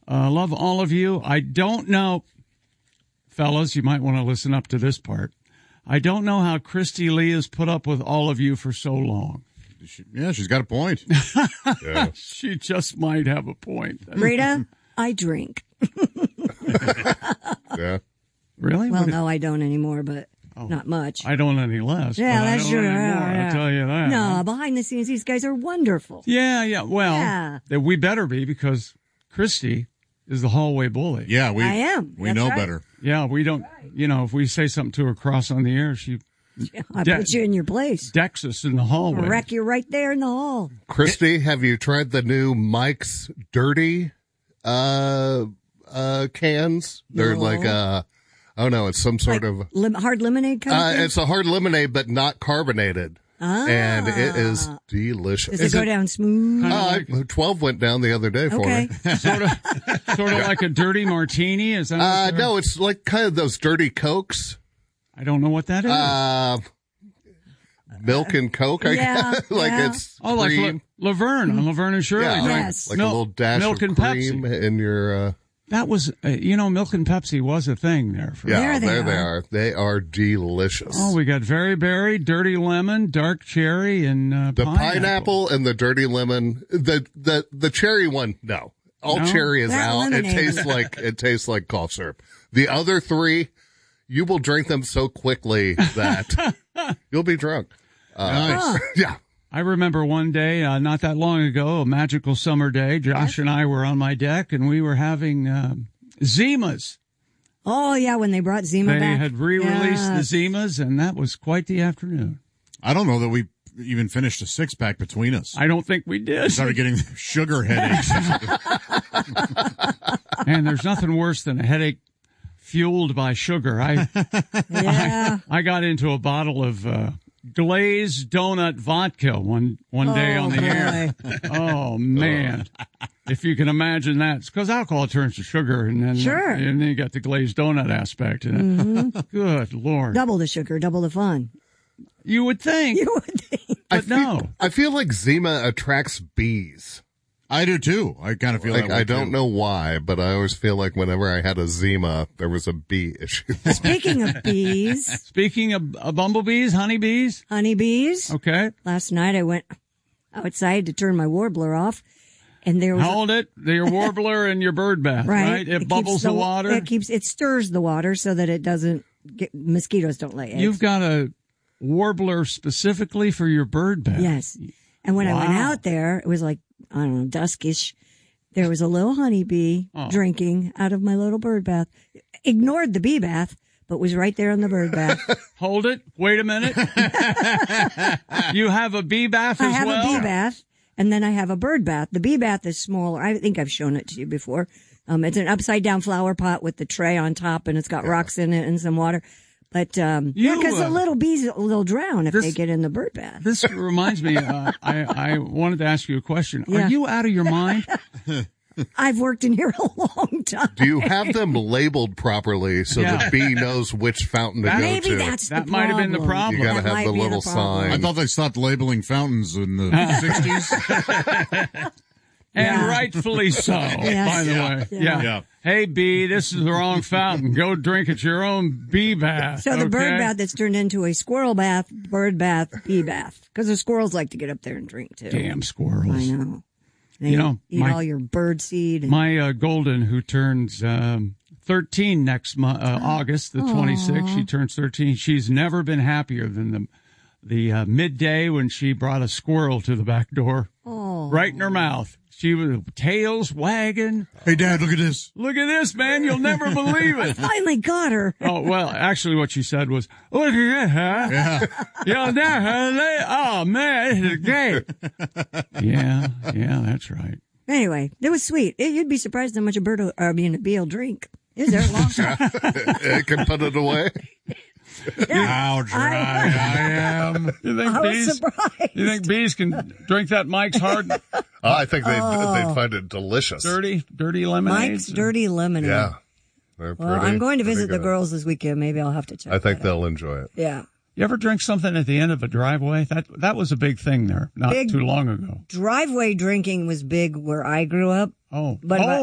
Love all of you. I don't know, fellas, you might want to listen up to this part. I don't know how Christy Lee has put up with all of you for so long. She's got a point. Yeah. She just might have a point. Rita, I drink. Yeah. Really? Well, no, I don't anymore, but not much. I don't any less. Yeah, but that's I don't true. anymore, Yeah. I'll tell you that. No, behind the scenes, these guys are wonderful. Yeah. Well, Yeah. we better be because Christy is the hallway bully. Yeah, I am. We That's know right. better. Yeah, we don't, if we say something to her cross on the air, she I put you in your place. decks us in the hallway. Wreck you right there in the hall. Christy, have you tried the new Mike's Dirty cans? They're like it's some sort of Hard lemonade kind of thing? it's a hard lemonade, but not carbonated. And it is delicious. Does it go down smooth? 12 went down the other day for Okay. me. sort of like a dirty martini. Is that? No, it's like kind of those dirty Cokes. I don't know what that is. Milk and Coke, I Yeah, guess. Like yeah. it's Oh, like cream. Laverne on Laverne and Shirley. Yeah, drink Yes. like a little dash milk of and cream Pepsi. in your. That was, milk and Pepsi was a thing there. Yeah, There they they are. are. They are delicious. Oh, we got very berry, dirty lemon, dark cherry, and the pineapple and the dirty lemon. The cherry one, no. All No? cherry is That out. lemonade. It tastes like cough syrup. The other three, you will drink them so quickly that you'll be drunk. Nice. Yeah. I remember one day, not that long ago, a magical summer day, Josh and I were on my deck and we were having Zimas. Oh, yeah, when they brought Zima They back. had re-released Yeah. the Zimas, and that was quite the afternoon. I don't know that we even finished a six-pack between us. I don't think we did. Started getting sugar headaches. And there's nothing worse than a headache fueled by sugar. Yeah. I got into a bottle of glazed donut vodka one day on the air. Oh man. If you can imagine that. It's because alcohol turns to sugar and then Sure. and then you got the glazed donut aspect in it. Good Lord. Double the sugar, double the fun. You would think. You would think. But no. I feel like Zima attracts bees. I do too. I kind of feel Like that way I don't too. know why, but I always feel like whenever I had a Zima, there was a bee issue. Speaking of bees, Speaking of bumblebees, honeybees. honeybees, Okay. last night I went outside to turn my warbler off, and there was Hold it. Your warbler and your bird bath, right? It keeps bubbles the water. It stirs the water so that it doesn't mosquitoes don't lay eggs. You've got a warbler specifically for your bird bath. Yes. And when I went Wow. out there, it was like, I don't know, duskish. There was a little honeybee drinking out of my little bird bath. Ignored the bee bath, but was right there in the bird bath. Hold it. Wait a minute. You have a bee bath I as have well? a bee bath, and then I have a bird bath. The bee bath is smaller. I think I've shown it to you before. It's an upside down flower pot with the tray on top, and it's got rocks in it and some water. But because the little bees will drown if they get in the bird bath. This reminds me, I wanted to ask you a question. Yeah. Are you out of your mind? I've worked in here a long time. Do you have them labeled properly so Yeah. the bee knows which fountain to go Maybe to? that's That the might have been the problem. problem. You gotta That have might the be little problem. I sign. thought they stopped labeling fountains in the 60s. And Yeah. rightfully so, Yes. by the way. Yeah. Yeah. Hey, bee, this is the wrong fountain. Go drink at your own bee bath. So the bird okay? bath that's turned into a squirrel bath, bird bath, bee bath. Because the squirrels like to get up there and drink too. Damn squirrels. I know. They You know, eat all your bird seed. And, My golden, who turns 13 next month, August the 26th, she turns 13. She's never been happier than the midday when she brought a squirrel to the back door, right in her mouth. She was tails wagging. Hey, Dad, look at this. Look at this, man! You'll never believe it. finally got her. Oh well, actually, what she said was, "Look at that, huh? Yeah. You'll never, oh man, this is great." Yeah, that's right. Anyway, it was sweet. You'd be surprised how much a bee will drink. Is there a long time? It can put it away. How dry I am. You think I was bees? surprised. You think bees can drink that Mike's hard, I think they'd find it delicious. dirty lemonade? Mike's Dirty Lemonade. Yeah. They're Well, pretty- I'm going to pretty visit the good. girls this weekend. Maybe I'll have to check. I think that out. they'll enjoy it. Yeah. You ever drink something at the end of a driveway? That was a big thing there, not Big- too long ago. Driveway drinking was big where I grew up. Oh, But if I-